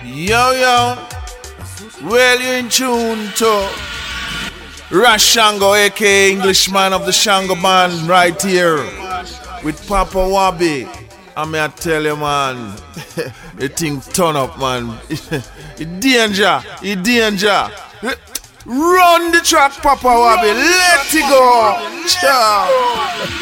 Yo, yo. Well, you in tune to Rash Shango, aka Englishman of the Shango Band, right here with Papa Wabi. I may I tell you, man, the thing turn up, man. It danger, it danger. Run the track, Papa Wabi. Let it go. Ciao.